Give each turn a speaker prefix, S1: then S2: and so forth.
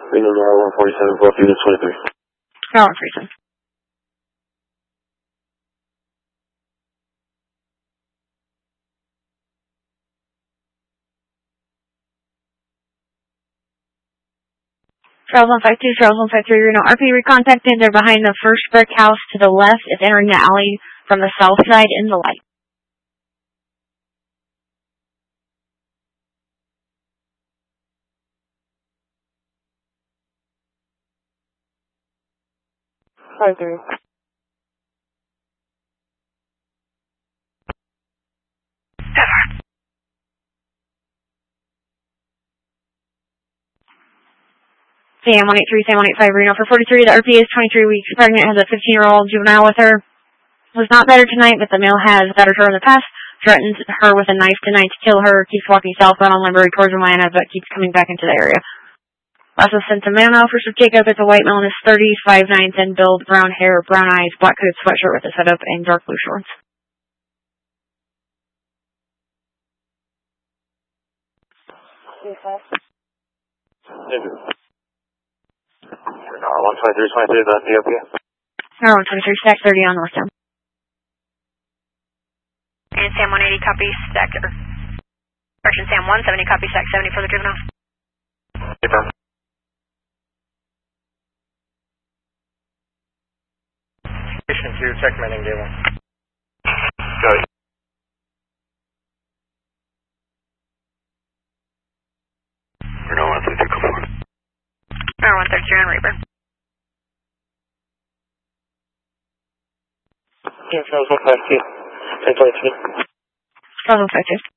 S1: Reno Noir 147, both units 23.
S2: Noir 147. Travel 152, Travel 153, Reno RP recontacted. They're behind the first brick house to the left. It's entering the alley from the south side in the light.
S3: Hi, 3.
S2: Sam 183, Sam 185, Reno for 43. The RP is 23 weeks pregnant, has a 15-year-old juvenile with her. Was not better tonight, but the male has battered her in the past, threatened her with a knife tonight to kill her, keeps walking southbound on Limbury towards Atlanta, but keeps coming back into the area. Also sent to Mano for Jacob. It's a white male in his 30s, 5'9", thin build, brown hair, brown eyes, black hooded sweatshirt with a setup, and dark blue shorts.
S1: Reno 123, 23, that's the OP.
S2: Reno 123, stack 30 on Northtown.
S4: And Sam 180, copy, stack, correction, Sam 170, copy, stack 70 for the juvenile.
S1: Paper.
S5: Station 2, check Manning Gable.
S1: Got it. Reno 132, come forward.
S4: Reno 133 on Reaper.
S3: Yeah, Charles 152. 1022.
S2: Travel 152.